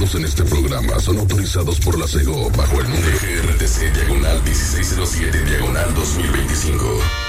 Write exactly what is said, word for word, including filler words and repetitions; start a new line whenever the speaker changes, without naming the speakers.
usados en este programa son autorizados por la SEGO bajo el número G R T C diagonal dieciséis cero siete diagonal dos mil veinticinco.